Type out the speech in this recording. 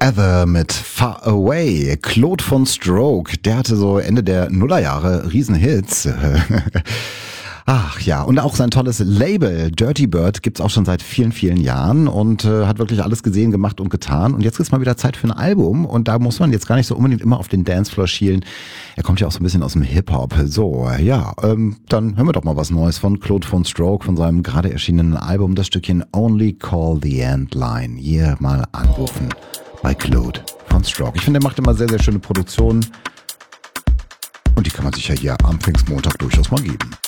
Ever mit Far Away. Claude von Stroke, der hatte so Ende der Nullerjahre Riesenhits. Ach ja, und auch sein tolles Label Dirty Bird gibt's auch schon seit vielen, vielen Jahren und hat wirklich alles gesehen, gemacht und getan. Und jetzt ist mal wieder Zeit für ein Album und da muss man jetzt gar nicht so unbedingt immer auf den Dancefloor schielen. Er kommt ja auch so ein bisschen aus dem Hip-Hop. So, ja, dann hören wir doch mal was Neues von Claude von Stroke, von seinem gerade erschienenen Album, das Stückchen Only Call the End Line. Hier mal anrufen bei Claude von Stroke. Ich finde, er macht immer sehr, sehr schöne Produktionen und die kann man sich ja hier am Pfingstmontag durchaus mal geben.